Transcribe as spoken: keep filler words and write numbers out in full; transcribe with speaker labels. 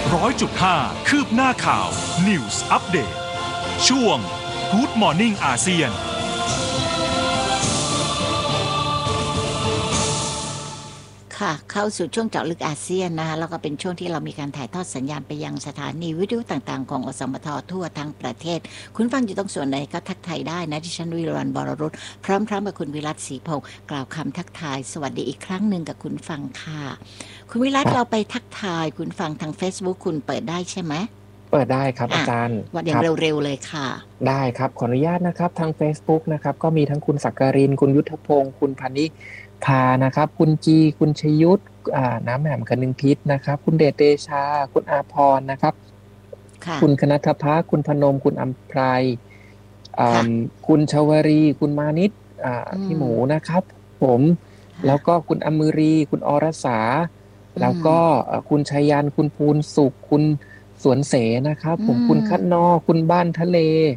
Speaker 1: ร้อยจุดห้าคืบหน้าข่าว News Update ช่วง Good Morning อาเซียน
Speaker 2: ค่ะเข้าสู่ช่วงเจาะลึกอาเซียนนะคะแล้วก็เป็นช่วงที่เรามีการถ่ายทอดสัญญาณไปยังสถานีวิทยุต่างๆของอสมททั่วทั้งประเทศคุณฟังอยู่ตรงส่วนไหนก็ทักทายได้นะดิฉันวิรันบรรุษพร้อมๆกับคุณวิรัตศรีพงศ์กล่าวคำทักทายสวัสดีอีกครั้งหนึ่งกับคุณฟังค่ะคุณวิรัตเราไปทักทายคุณฟังทาง Facebook คุณเปิดได้ใช่ไหม
Speaker 3: เปิดได้ครับอาจารย์
Speaker 2: วันอย่างเร็วๆเลยค่ะ
Speaker 3: ได้ครับขออนุญาตนะครับทาง Facebook นะครับก็มีทั้งคุณศักรินคุณยุทธพงศ์คุณพานิพานะครับคุณจีคุณชยุทธน้ำแหม่มคนึงพิษนะครับคุณเดชเดชาคุณอาพรนะครับคุณคณัฐภาคุณพนมคุณอัมไพรคุณชวรีคุณมานิตพี่หมูนะครับผมแล้วก็คุณอมรีคุณอรสาแล้วก็คุณชัยยันคุณภูลสุขคุณสวนเสนะครับผมคุณคัดนอคุณบ้านทะเล